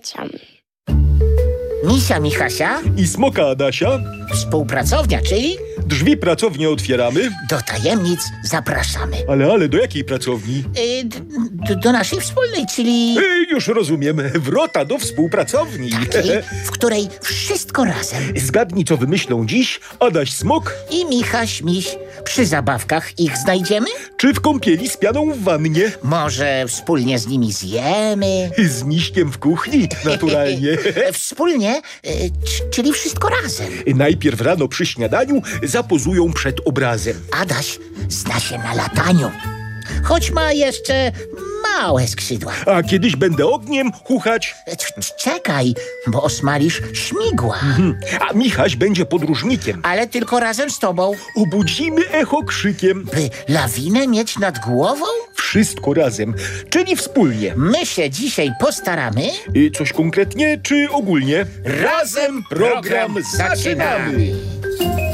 dzieciom. Misia Michasia, I smoka Adasia. współpracownia, czyli Drzwi pracownie otwieramy. do tajemnic zapraszamy. Ale do jakiej pracowni? Do naszej wspólnej, czyli Już rozumiem. Wrota do współpracowni. takiej, w której wszystko razem. Zgadnij, co wymyślą dziś Adaś Smok, I Michaś, Miś, przy zabawkach ich znajdziemy? czy w kąpieli z pianą w wannie. Może wspólnie z nimi zjemy? Z Miśkiem w kuchni, naturalnie. Wspólnie, czyli wszystko razem. Najpierw rano przy śniadaniu zapozują przed obrazem. Adaś zna się na lataniu, choć ma jeszcze małe skrzydła. A kiedyś będę ogniem chuchać, Czekaj, bo osmalisz śmigła. a Michaś będzie podróżnikiem. Ale tylko razem z tobą, Obudzimy echo krzykiem. by lawinę mieć nad głową? Wszystko razem, czyli wspólnie. My się dzisiaj postaramy. Coś konkretnie, czy ogólnie? Razem program zaczynamy.